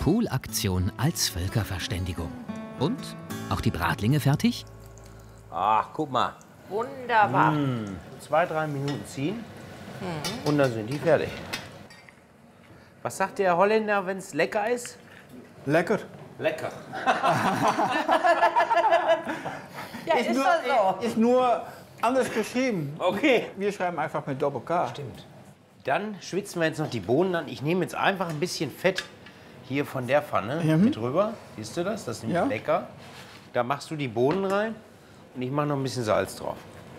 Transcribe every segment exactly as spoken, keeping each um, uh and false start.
Poolaktion als Völkerverständigung. Und? Auch die Bratlinge fertig? Ach, guck mal. Wunderbar. Mmh. Zwei, drei Minuten ziehen mhm. und dann sind die fertig. Was sagt der Holländer, wenn es lecker ist? Lecker. Lecker. Ja, ist, ist nur, das so? Ist nur anders geschrieben. Okay. Wir schreiben einfach mit Doppel-K. Stimmt. Dann schwitzen wir jetzt noch die Bohnen an. Ich nehme jetzt einfach ein bisschen Fett hier von der Pfanne mhm. mit rüber. Siehst du das? Das ist nämlich ja. lecker. Da machst du die Bohnen rein und ich mache noch ein bisschen Salz drauf.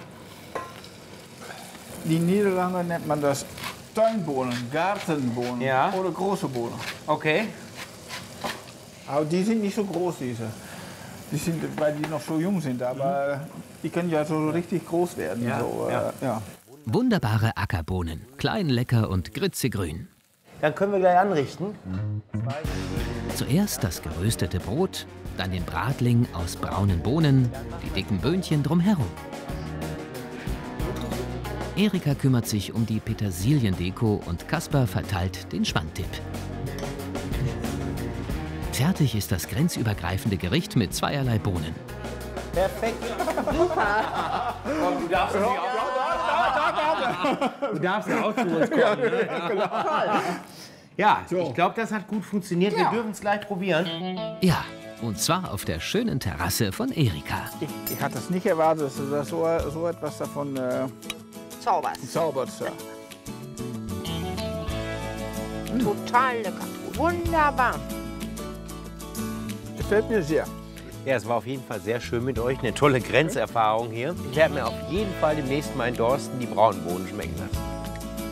Die Niederlande nennt man das Tuinbohnen, Gartenbohnen ja. oder große Bohnen. Okay. Aber die sind nicht so groß, diese. Die sind, weil die noch so jung sind, aber mhm. die können ja so richtig groß werden. Ja. So, ja. Äh, ja. Wunderbare Ackerbohnen, klein, lecker und grützegrün. Dann können wir gleich anrichten. Zuerst das geröstete Brot, dann den Bratling aus braunen Bohnen, die dicken Böhnchen drumherum. Erika kümmert sich um die Petersiliendeko und Kaspar verteilt den Schwandtipp. Fertig ist das grenzübergreifende Gericht mit zweierlei Bohnen. Perfekt. Super. Komm, du darfst ja auch, du darfst ja auch zu uns kommen. Ja, ne? Ja. Genau. Ja, so. Ich glaube, das hat gut funktioniert. Ja. Wir dürfen es gleich probieren. Ja, und zwar auf der schönen Terrasse von Erika. Ich, ich hatte es nicht erwartet, dass du so, so etwas davon äh, zaubert. zaubert. Ja. Total lecker. Wunderbar. Gefällt mir sehr. Ja, es war auf jeden Fall sehr schön mit euch. Eine tolle Grenzerfahrung hier. Ich werde mir auf jeden Fall demnächst mal in Dorsten die braunen Bohnen schmecken lassen.